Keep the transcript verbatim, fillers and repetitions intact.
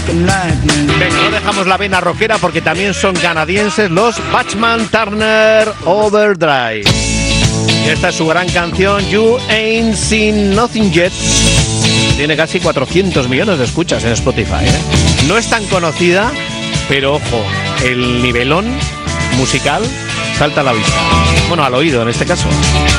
Venga, no dejamos la vena rockera porque también son canadienses los Bachman Turner Overdrive. Y esta es su gran canción, You Ain't Seen Nothing Yet. Tiene casi cuatrocientos millones de escuchas en Spotify, ¿eh? No es tan conocida, pero ojo, el nivelón musical salta a la vista. Bueno, al oído en este caso.